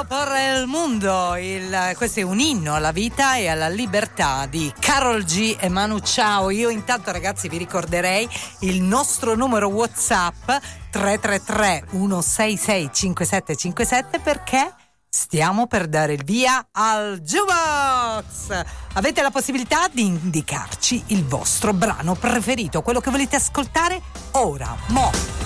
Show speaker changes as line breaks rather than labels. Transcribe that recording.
por el mundo. Questo è un inno alla vita e alla libertà di Karol G e Manu Chao. Io intanto, ragazzi, vi ricorderei il nostro numero WhatsApp 333 166 5757 perché stiamo per dare il via al Jukebox. Avete la possibilità di indicarci il vostro brano preferito, quello che volete ascoltare ora, mo.